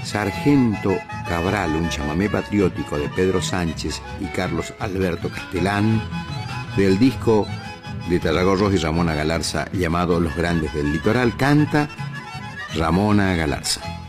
Sargento Cabral, un chamamé patriótico de Pedro Sánchez y Carlos Alberto Castelán, del disco de Tarragó y Ramona Galarza llamado Los Grandes del Litoral. Canta Ramona Galarza.